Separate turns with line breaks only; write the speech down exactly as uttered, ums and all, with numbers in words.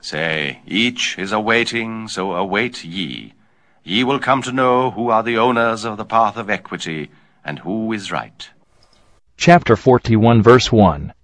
Say, each is awaiting, so await ye. Ye will come to know who are the owners of the path of equity, and who is right.
Chapter forty-one, verse one.